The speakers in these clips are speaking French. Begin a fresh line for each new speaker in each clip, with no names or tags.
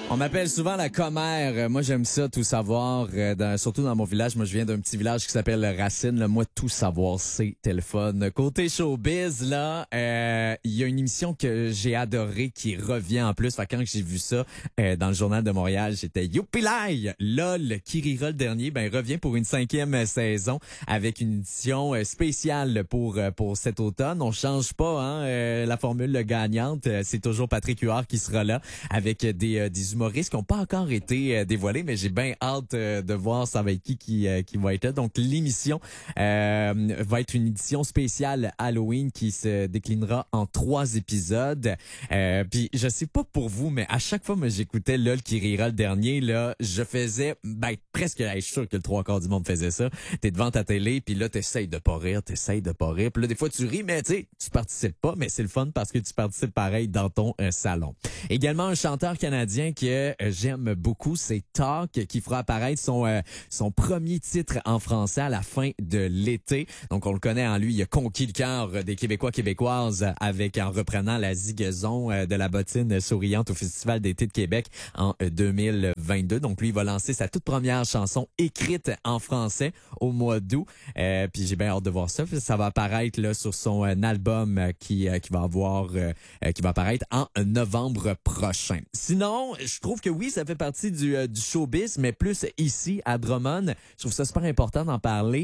On m'appelle souvent la commère. Moi, j'aime ça, tout savoir. Surtout dans mon village. Moi, je viens d'un petit village qui s'appelle Racine. Moi, tout savoir, c'est téléphone. Côté showbiz, là, il y a une émission que j'ai adorée qui revient en plus. Fait quand j'ai vu ça dans le Journal de Montréal, j'étais youpilai! LOL, qui rira le dernier, revient pour une 5e saison avec une édition spéciale pour cet automne. On change pas la formule gagnante. C'est toujours Patrick Huard qui sera là avec des humoristes qui n'ont pas encore été dévoilés, mais j'ai bien hâte de voir ça va être qui va être là. Donc, l'émission va être une édition spéciale Halloween qui se déclinera en 3 épisodes. Puis, je sais pas pour vous, mais à chaque fois que j'écoutais LOL qui rira le dernier, là, je faisais presque, je suis sûr que le 3/4 du monde faisait ça. T'es devant ta télé, puis là, t'essayes de pas rire. Puis là, des fois, tu ris, mais tu sais, tu participes pas, mais c'est le fun parce que tu participes pareil dans ton salon. Également, un chanteur canadien que j'aime beaucoup, c'est Talk, qui fera apparaître son premier titre en français à la fin de l'été. Donc, on le connaît en lui, il a conquis le cœur des Québécois, Québécoises en reprenant la zigaison de la bottine souriante au Festival d'été de Québec en 2022. Donc, lui, il va lancer sa toute première chanson écrite en français au mois d'août. Puis j'ai bien hâte de voir ça. Ça va apparaître là sur son album qui va apparaître en novembre prochain. Sinon, je trouve que oui, ça fait partie du showbiz, mais plus ici à Drummond. Je trouve ça super important d'en parler.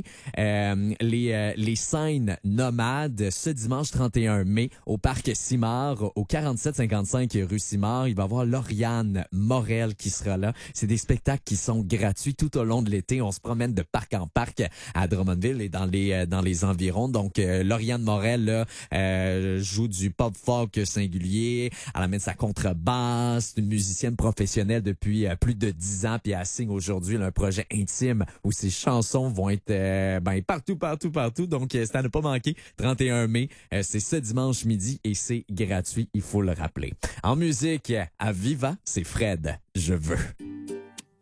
Les scènes nomades ce dimanche 31 mai au parc Simard, au 4755 rue Simard. Il va y avoir Lauriane Morel qui sera là. C'est des spectacles qui sont gratuits tout au long de l'été. On se promène de parc en parc à Drummondville et dans les environs. Donc, Lauriane Morel là, joue du pop folk singulier. Elle amène sa contrebasse. C'est une musicienne professionnelle depuis plus de 10 ans. Puis elle signe aujourd'hui là, un projet intime où ses chansons vont être partout. Donc, c'est à ne pas manquer. 31 mai, c'est ce dimanche midi et c'est gratuit. Il faut le rappeler. En musique, à Viva, c'est Fred. Je veux.